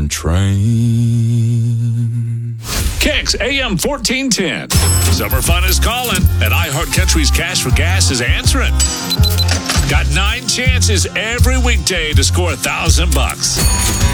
train. Kicks AM 1410. Summer fun is calling, and iHeartCountry's Cash for Gas is answering. Got 9 chances every weekday to score $1,000.